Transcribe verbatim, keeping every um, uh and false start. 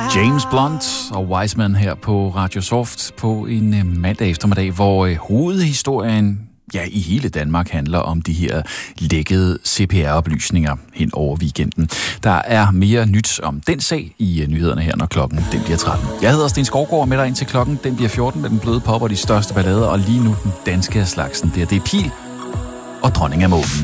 James Blunt og Wiseman her på Radio Soft på en mandag eftermiddag, hvor hovedhistorien ja, i hele Danmark handler om de her lækkede C P R-oplysninger hen over weekenden. Der er mere nyt om den sag i nyhederne her, når klokken den bliver tretten. Jeg hedder Sten Skovgaard, med dig indtil klokken den bliver fjorten med den bløde pop og de største ballader, og lige nu den danske af slagsen. Det er det Pil og Dronning af Månen.